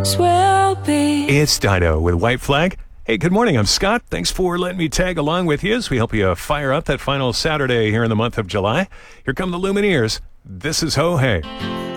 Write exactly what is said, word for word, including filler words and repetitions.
will be. It's Dido with White Flag. Hey, good morning. I'm Scott. Thanks for letting me tag along with you as we help you fire up that final Saturday here in the month of July. Here come the Lumineers. This is Ho Hey.